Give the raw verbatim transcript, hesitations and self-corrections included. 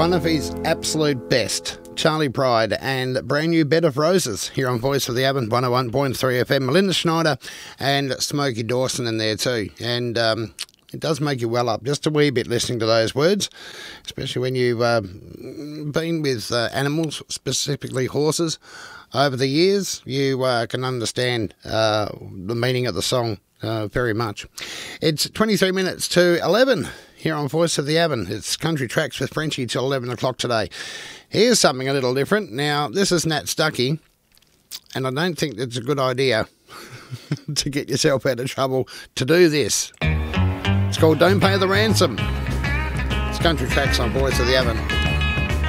one of his absolute best, Charlie Pride, and brand new Bed of Roses here on Voice of the Avon, one oh one point three F M. Melinda Schneider and Smokey Dawson in there too. And um, it does make you well up just a wee bit listening to those words, especially when you've uh, been with uh, animals, specifically horses, over the years. You uh, can understand uh, the meaning of the song uh, very much. It's twenty-three minutes to eleven here on Voice of the Avon. It's Country Tracks with Frenchie till eleven o'clock today. Here's something a little different. Now, this is Nat Stuckey, and I don't think it's a good idea to get yourself out of trouble to do this. It's called Don't Pay the Ransom. It's Country Tracks on Voice of the Avon.